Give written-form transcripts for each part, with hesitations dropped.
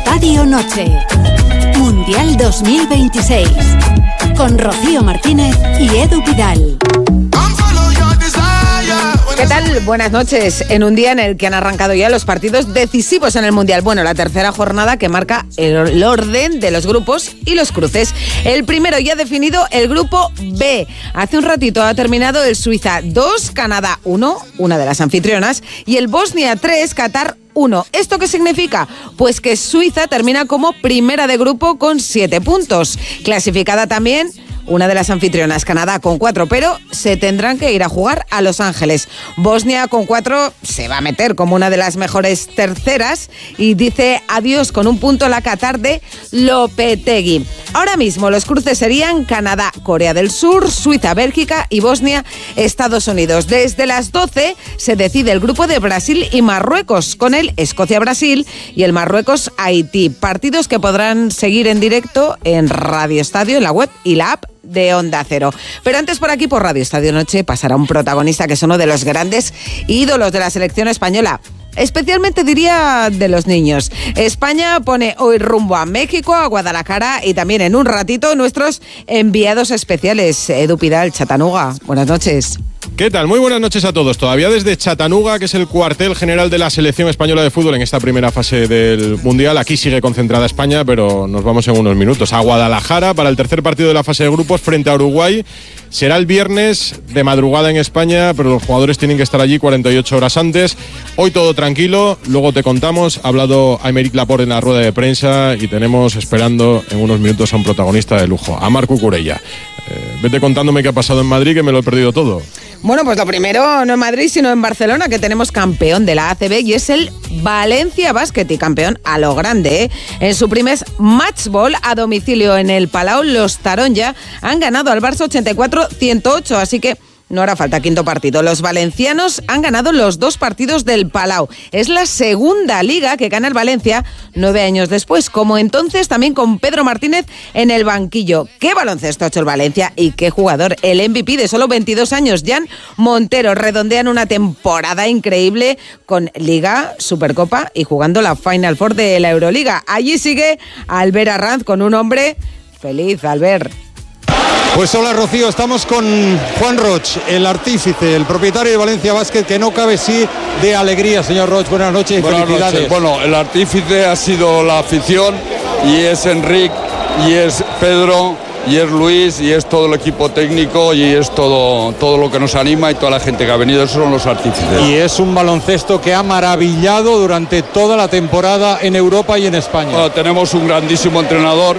Estadio Noche. Mundial 2026. Con Rocío Martínez y Edu Pidal. ¿Qué tal? Buenas noches. En un día en el que han arrancado ya los partidos decisivos en el Mundial. Bueno, la tercera jornada que marca el orden de los grupos y los cruces. El primero ya definido, el grupo B. Hace un ratito ha terminado el Suiza 2, Canadá 1, una de las anfitrionas, y el Bosnia 3, Qatar 1. ¿Esto qué significa? Pues que Suiza termina como primera de grupo con 7 puntos. Clasificada también una de las anfitrionas, Canadá, con 4, pero se tendrán que ir a jugar a Los Ángeles. Bosnia con 4 se va a meter como una de las mejores terceras y dice adiós con un punto la Qatar de Lopetegui. Ahora mismo los cruces serían Canadá, Corea del Sur, Suiza, Bélgica y Bosnia, Estados Unidos. Desde las 12 se decide el grupo de Brasil y Marruecos, con el Escocia-Brasil y el Marruecos-Haití. Partidos que podrán seguir en directo en Radio Estadio, en la web y la app de Onda Cero. Pero antes por aquí, por Radio Estadio Noche, pasará un protagonista que es uno de los grandes ídolos de la selección española. Especialmente diría de los niños. España pone hoy rumbo a México, a Guadalajara y también en un ratito nuestros enviados especiales. Edu Pidal, Chattanooga. Buenas noches. ¿Qué tal? Muy buenas noches a todos. Todavía desde Chattanooga, que es el cuartel general de la selección española de fútbol en esta primera fase del Mundial. Aquí sigue concentrada España, pero nos vamos en unos minutos a Guadalajara para el tercer partido de la fase de grupos frente a Uruguay. Será el viernes de madrugada en España, pero los jugadores tienen que estar allí 48 horas antes. Hoy todo tranquilo, luego te contamos. Ha hablado Aymeric Laporte en la rueda de prensa y tenemos esperando en unos minutos a un protagonista de lujo, a Marc Cucurella. Vete contándome qué ha pasado en Madrid, que me lo he perdido todo. Bueno, pues lo primero, no en Madrid, sino en Barcelona, que tenemos campeón de la ACB y es el Valencia Basket, y campeón a lo grande, ¿eh? En su primer match ball a domicilio en el Palau, los Taronja han ganado al Barça 84-108, así que no hará falta quinto partido. Los valencianos han ganado los 2 partidos del Palau. Es la segunda liga que gana el Valencia 9 años después, como entonces también con Pedro Martínez en el banquillo. ¿Qué baloncesto ha hecho el Valencia y qué jugador? El MVP de solo 22 años, Jan Montero, redondean una temporada increíble con Liga, Supercopa y jugando la Final Four de la Euroliga. Allí sigue Albert Arranz con un hombre feliz. Albert. Pues hola Rocío, estamos con Juan Roig, el artífice, el propietario de Valencia Basket, que no cabe sí de alegría, señor Roig. Buenas noches y felicidades. Noches. Bueno, el artífice ha sido la afición y es Enric y es Pedro y es Luis y es todo el equipo técnico y es todo lo que nos anima y toda la gente que ha venido. Esos son los artífices. Y es un baloncesto que ha maravillado durante toda la temporada en Europa y en España. Bueno, tenemos un grandísimo entrenador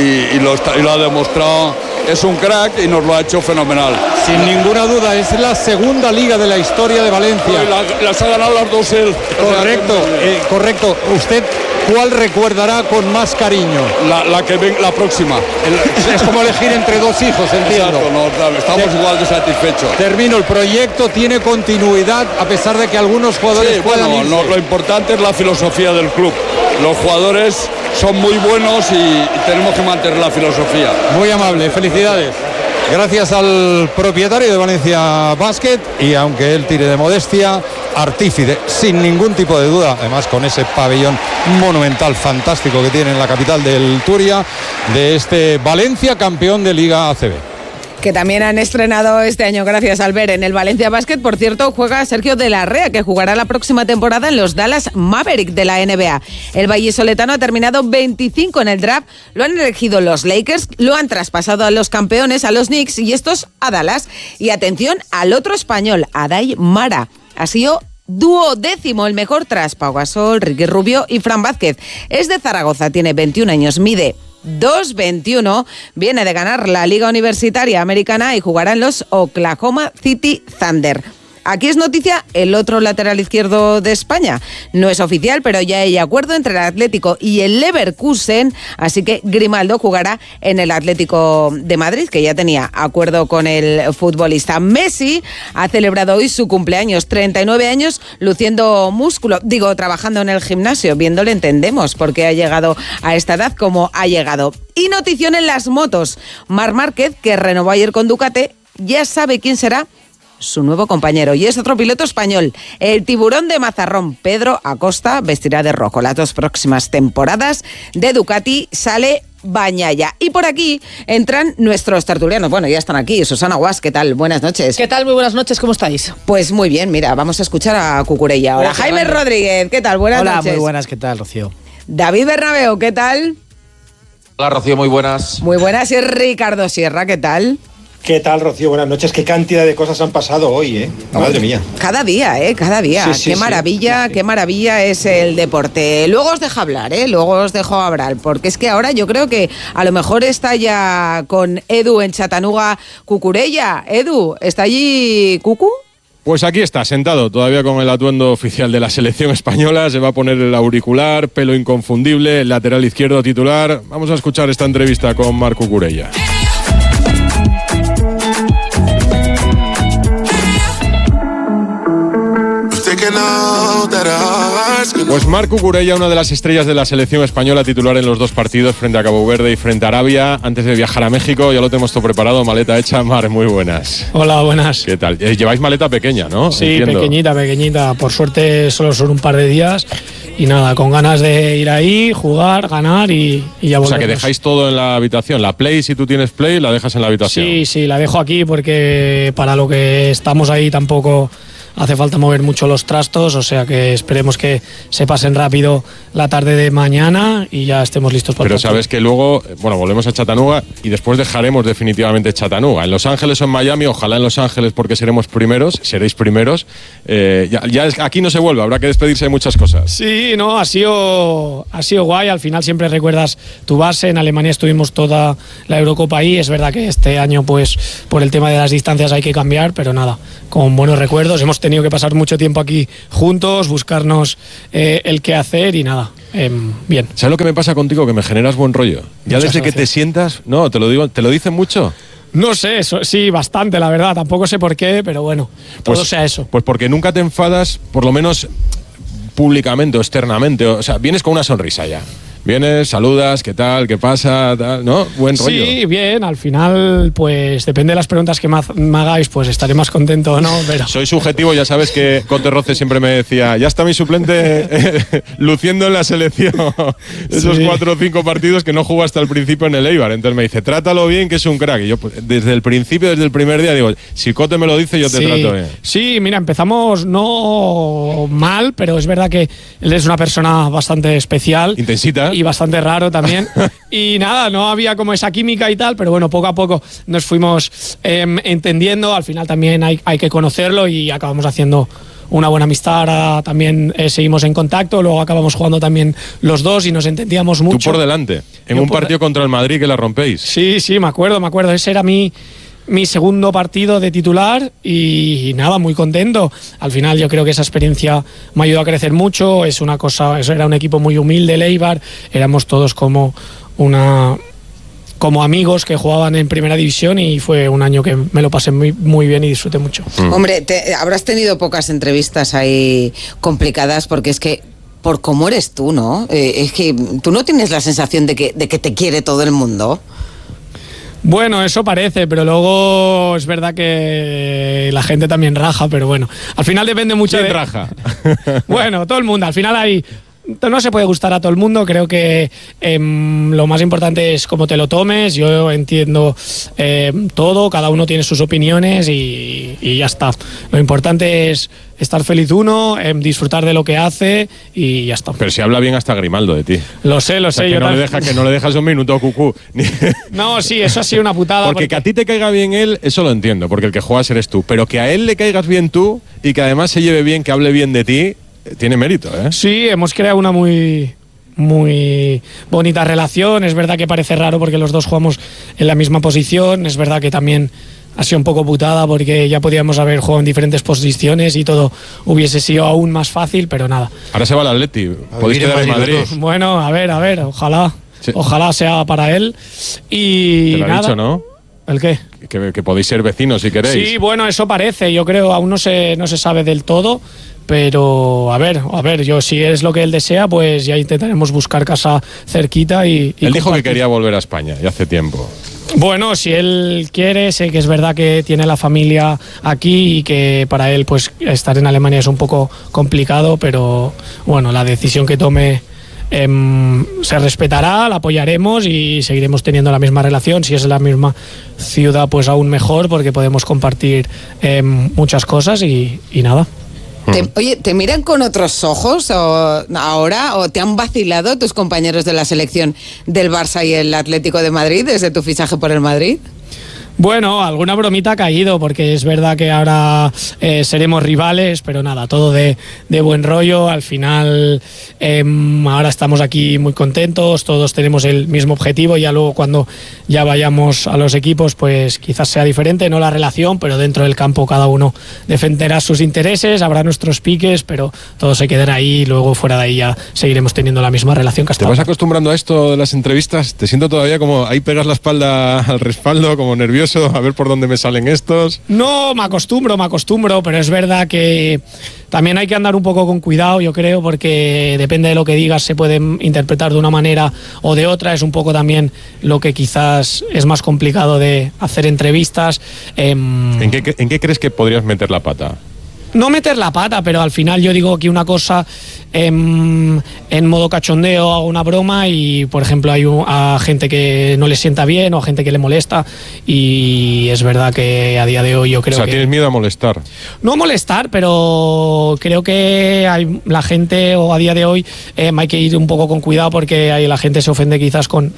y lo ha demostrado. Es un crack y nos lo ha hecho fenomenal. Sin ninguna duda, es la segunda liga de la historia de Valencia. Las ha ganado las dos él. Correcto. ¿Usted cuál recordará con más cariño? La próxima. Es como elegir entre 2 hijos, entiendo. Exacto, estamos igual de satisfechos. Termino, el proyecto tiene continuidad a pesar de que algunos jugadores puedan irse. Lo importante es la filosofía del club. Los jugadores son muy buenos y tenemos que mantener la filosofía. Muy amable, felicidades. Gracias al propietario de Valencia Basket y aunque él tire de modestia, artífice, sin ningún tipo de duda, además con ese pabellón monumental fantástico que tiene en la capital del Turia, de este Valencia campeón de Liga ACB. Que también han estrenado este año, gracias Albert, en el Valencia Basket. Por cierto, juega Sergio de la Rea, que jugará la próxima temporada en los Dallas Mavericks de la NBA. El vallisoletano ha terminado 25 en el draft, lo han elegido los Lakers, lo han traspasado a los campeones, a los Knicks, y estos a Dallas. Y atención al otro español, Adai Mara. Ha sido 12º, el mejor tras Pau Gasol, Ricky Rubio y Fran Vázquez. Es de Zaragoza, tiene 21 años, mide 2.21, viene de ganar la Liga Universitaria Americana y jugará en los Oklahoma City Thunder. Aquí es noticia el otro lateral izquierdo de España. No es oficial, pero ya hay acuerdo entre el Atlético y el Leverkusen, así que Grimaldo jugará en el Atlético de Madrid, que ya tenía acuerdo con el futbolista. Messi ha celebrado hoy su cumpleaños, 39 años, luciendo músculo, trabajando en el gimnasio. Viéndole entendemos por qué ha llegado a esta edad como ha llegado. Y notición en las motos. Marc Márquez, que renovó ayer con Ducati, ya sabe quién será su nuevo compañero. Y es otro piloto español, el tiburón de Mazarrón, Pedro Acosta, vestirá de rojo. Las 2 próximas temporadas de Ducati sale Bagnaia. Y por aquí entran nuestros tertulianos. Bueno, ya están aquí. Susana Guas, ¿qué tal? Buenas noches. ¿Qué tal? Muy buenas noches, ¿cómo estáis? Pues muy bien, mira, vamos a escuchar a Cucurella ahora. Jaime Rodríguez, ¿qué tal? Buenas noches. Hola, muy buenas, ¿qué tal, Rocío? David Bernabeu, ¿qué tal? Hola, Rocío, muy buenas. Muy buenas. Y Ricardo Sierra, ¿qué tal? ¿Qué tal, Rocío? Buenas noches. Qué cantidad de cosas han pasado hoy, ¿eh? Madre mía. Cada día. Qué maravilla es el deporte. Luego os dejo hablar, luego os dejo hablar, porque es que ahora yo creo que a lo mejor está ya con Edu en Chattanooga Cucurella. Edu, ¿está allí Cucu? Pues aquí está, sentado, todavía con el atuendo oficial de la selección española. Se va a poner el auricular, pelo inconfundible, el lateral izquierdo titular. Vamos a escuchar esta entrevista con Marc Cucurella. Pues Marc Cucurella, una de las estrellas de la selección española, titular en los 2 partidos frente a Cabo Verde y frente a Arabia. Antes de viajar a México, ya lo tenemos todo preparado, maleta hecha. Marc, muy buenas. Hola, buenas. ¿Qué tal? Lleváis maleta pequeña, ¿no? Sí, Entiendo. pequeñita. Por suerte solo son un par de días y nada, con ganas de ir ahí, jugar, ganar y ya volvemos. O sea, que dejáis todo en la habitación. La Play, si tú tienes Play, la dejas en la habitación. Sí, la dejo aquí porque para lo que estamos ahí tampoco hace falta mover mucho los trastos, o sea que esperemos que se pasen rápido la tarde de mañana y ya estemos listos para el partido. Pero sabes que luego, volvemos a Chattanooga y después dejaremos definitivamente Chattanooga. En Los Ángeles o en Miami, ojalá en Los Ángeles porque seréis primeros. Aquí no se vuelve, habrá que despedirse de muchas cosas. Sí, no, ha sido guay. Al final siempre recuerdas tu base. En Alemania estuvimos toda la Eurocopa ahí. Es verdad que este año, pues, por el tema de las distancias hay que cambiar, pero nada, con buenos recuerdos. Hemos tenido que pasar mucho tiempo aquí juntos, buscarnos el qué hacer y nada, bien. ¿Sabes lo que me pasa contigo? Que me generas buen rollo. Ya Muchas desde gracias. que te sientas, no, te lo digo, ¿te lo dicen mucho? No sé, sí, bastante, la verdad. Tampoco sé por qué, pero bueno, todo sea eso. Pues porque nunca te enfadas, por lo menos públicamente o externamente. O sea, vienes con una sonrisa ya. Vienes, saludas, ¿qué tal? ¿Qué pasa? Tal, ¿no? Buen rollo. Sí, bien, al final, pues depende de las preguntas que me hagáis, pues estaré más contento o no, pero... Soy subjetivo, ya sabes que Cote Roce siempre me decía, ya está mi suplente luciendo en la selección esos 4 o 5 partidos que no jugó hasta el principio en el Eibar. Entonces me dice, trátalo bien, que es un crack. Y yo, pues, desde el principio, desde el primer día, digo, si Cote me lo dice, yo te trato bien. Sí, mira, empezamos no mal, pero es verdad que él es una persona bastante especial. Intensita. Y bastante raro también. Y nada, no había como esa química y tal, pero bueno, poco a poco nos fuimos entendiendo. Al final también hay que conocerlo y acabamos haciendo una buena amistad. Ahora también seguimos en contacto, luego acabamos jugando también los dos y nos entendíamos mucho. Tú por delante, en un partido contra el Madrid que la rompéis. Sí, me acuerdo. Ese era mi segundo partido de titular y nada, muy contento. Al final yo creo que esa experiencia me ayudó a crecer mucho. Eso era un equipo muy humilde, el Eibar. Éramos todos como amigos que jugaban en primera división y fue un año que me lo pasé muy, muy bien y disfruté mucho. Hombre, habrás tenido pocas entrevistas ahí complicadas porque es que por cómo eres tú, ¿no? Es que tú no tienes la sensación de que te quiere todo el mundo. Bueno, eso parece, pero luego es verdad que la gente también raja, pero bueno, al final depende mucho ¿Quién raja? Bueno, todo el mundo, al final no se puede gustar a todo el mundo, creo que lo más importante es cómo te lo tomes. Yo entiendo todo, cada uno tiene sus opiniones y ya está. Lo importante es estar feliz uno, disfrutar de lo que hace y ya está. Pero si habla bien hasta Grimaldo de ti. Lo sé, O sea, que no le dejas un minuto, Cucú. No, sí, eso ha sido una putada. Porque que a ti te caiga bien él, eso lo entiendo, porque el que juegas eres tú. Pero que a él le caigas bien tú y que además se lleve bien, que hable bien de ti, tiene mérito, ¿eh? Sí, hemos creado una muy bonita relación. Es verdad que parece raro porque los dos jugamos en la misma posición. Es verdad que también ha sido un poco putada porque ya podíamos haber jugado en diferentes posiciones y todo hubiese sido aún más fácil, pero nada. Ahora se va al Atleti. Podéis quedar en Madrid. Bueno, a ver, ojalá. Sí. Ojalá sea para él. Y te lo nada. ha dicho, ¿no? ¿El qué? Que podéis ser vecinos si queréis. Sí, bueno, eso parece. Yo creo aún no se sabe del todo. Pero a ver, yo si es lo que él desea, pues ya intentaremos buscar casa cerquita y él dijo compartir. que quería volver a España, ya hace tiempo. Bueno, si él quiere, sé que es verdad que tiene la familia aquí y que para él pues estar en Alemania es un poco complicado, pero bueno, la decisión que tome se respetará, la apoyaremos y seguiremos teniendo la misma relación. Si es en la misma ciudad, pues aún mejor, porque podemos compartir muchas cosas y nada. Oye, ¿te miran con otros ojos ahora o te han vacilado tus compañeros de la selección del Barça y el Atlético de Madrid desde tu fichaje por el Madrid? Bueno, alguna bromita ha caído, porque es verdad que ahora seremos rivales, pero nada, todo de buen rollo. Al final, ahora estamos aquí muy contentos, todos tenemos el mismo objetivo. Ya luego, cuando ya vayamos a los equipos, pues quizás sea diferente, no la relación, pero dentro del campo cada uno defenderá sus intereses, habrá nuestros piques, pero todo se quedará ahí y luego fuera de ahí ya seguiremos teniendo la misma relación que hasta ahora. ¿Te vas acostumbrando a esto de las entrevistas? Te siento todavía como ahí pegas la espalda al respaldo, como nervioso, a ver por dónde me salen estos. No, me acostumbro, pero es verdad que también hay que andar un poco con cuidado, yo creo, porque depende de lo que digas, se puede interpretar de una manera o de otra. Es un poco también lo que quizás es más complicado de hacer entrevistas. ¿En qué crees que podrías meter la pata? No meter la pata, pero al final yo digo que una cosa en modo cachondeo hago una broma y, por ejemplo, hay a gente que no le sienta bien o a gente que le molesta, y es verdad que a día de hoy yo creo que... O sea, ¿tienes miedo a molestar? No molestar, pero creo que hay la gente, o a día de hoy hay que ir un poco con cuidado, porque la gente se ofende quizás con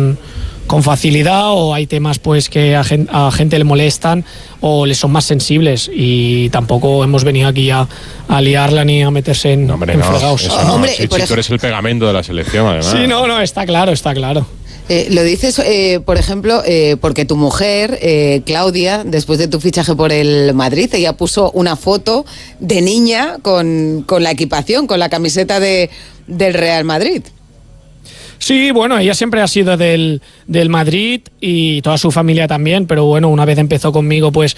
facilidad, o hay temas pues que a gente le molestan o les son más sensibles, y tampoco hemos venido aquí a liarla ni a meterse en fregados. Si tú eres el pegamento de la selección, además. Sí, no, está claro. Lo dices, por ejemplo, porque tu mujer, Claudia, después de tu fichaje por el Madrid, ella puso una foto de niña con la equipación, con la camiseta del Real Madrid. Sí, bueno, ella siempre ha sido del Madrid y toda su familia también, pero bueno, una vez empezó conmigo, pues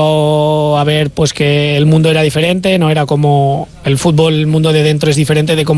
empezó a ver pues que el mundo era diferente, no era como el fútbol, el mundo de dentro es diferente de cómo